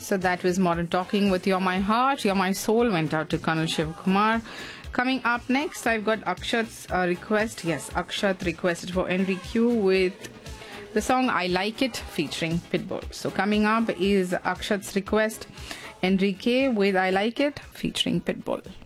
So that was Modern Talking with You're My Heart, You're My Soul went out to Colonel Shiv Kumar. Coming up next, I've got Akshat's request. Yes, Akshat requested for Enrique with the song I Like It featuring Pitbull. So coming up is Akshat's request, Enrique with I Like It featuring Pitbull.